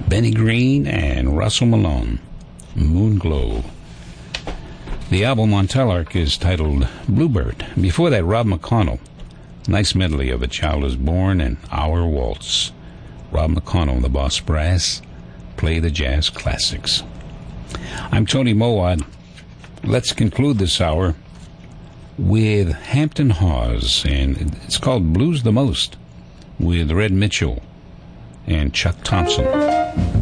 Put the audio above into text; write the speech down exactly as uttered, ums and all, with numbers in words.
Benny Green and Russell Malone, Moonglow. The album on Telarc is titled Bluebird. Before that, Rob McConnell, nice medley of A Child Is Born and Our Waltz. Rob McConnell, the Boss Brass, play the jazz classics. I'm Tony Mowat. Let's conclude this hour with Hampton Hawes, and it's called Blues the Most, with Red Mitchell and Chuck Thompson.